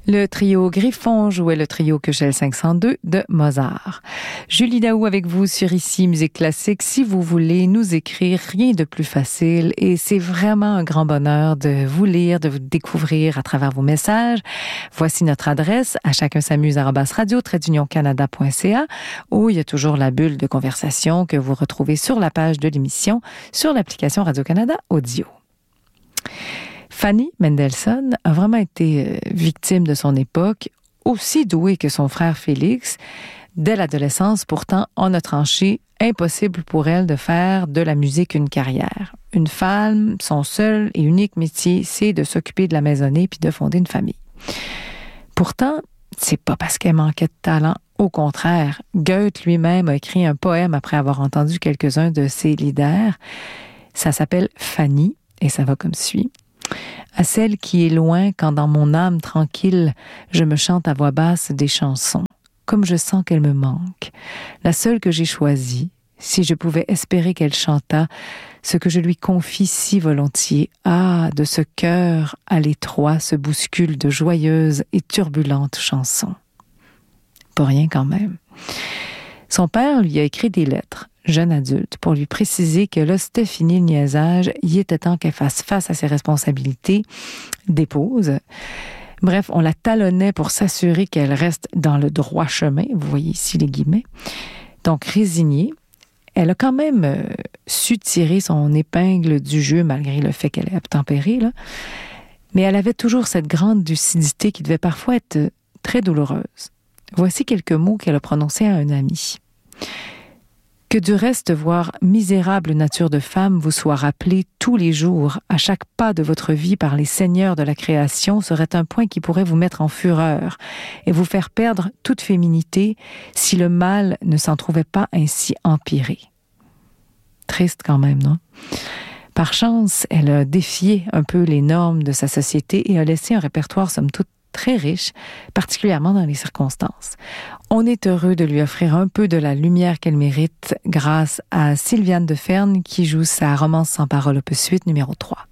Le trio Griffon jouait le trio Köchel 502 de Mozart. Julie Daou avec vous sur Ici Musique Classique. Si vous voulez nous écrire, rien de plus facile et c'est vraiment un grand bonheur de vous lire, de vous découvrir à travers vos messages. Voici notre adresse à chacunsamuse@radio-canada.ca où il y a toujours la bulle de conversation que vous retrouvez sur la page de l'émission sur l'application Radio-Canada Audio. Fanny Mendelssohn a vraiment été victime de son époque, aussi douée que son frère Félix. Dès l'adolescence, pourtant, on a tranché, impossible pour elle de faire de la musique une carrière. Une femme, son seul et unique métier, c'est de s'occuper de la maisonnée puis de fonder une famille. Pourtant, c'est pas parce qu'elle manquait de talent. Au contraire, Goethe lui-même a écrit un poème après avoir entendu quelques-uns de ses leaders. Ça s'appelle Fanny et ça va comme suit. À celle qui est loin, quand dans mon âme tranquille, je me chante à voix basse des chansons, comme je sens qu'elle me manque. La seule que j'ai choisie, si je pouvais espérer qu'elle chantât, ce que je lui confie si volontiers. Ah, de ce cœur à l'étroit se bouscule de joyeuses et turbulentes chansons. Pas rien quand même. Son père lui a écrit des lettres, jeune adulte, pour lui préciser que là, c'était fini le niaisage, il était temps qu'elle fasse face à ses responsabilités d'épouse. Bref, on la talonnait pour s'assurer qu'elle reste dans le droit chemin, vous voyez ici les guillemets. Donc, résignée, elle a quand même su tirer son épingle du jeu, malgré le fait qu'elle est obtempérée, là. Mais elle avait toujours cette grande lucidité qui devait parfois être très douloureuse. Voici quelques mots qu'elle a prononcés à un ami. Que du reste, voir misérable nature de femme vous soit rappelée tous les jours, à chaque pas de votre vie par les seigneurs de la création, serait un point qui pourrait vous mettre en fureur et vous faire perdre toute féminité si le mal ne s'en trouvait pas ainsi empiré. Triste quand même, non? Par chance, elle a défié un peu les normes de sa société et a laissé un répertoire somme toute très riche, particulièrement dans les circonstances. On est heureux de lui offrir un peu de la lumière qu'elle mérite grâce à Sylviane Deferne qui joue sa romance sans parole opus 8 numéro 3.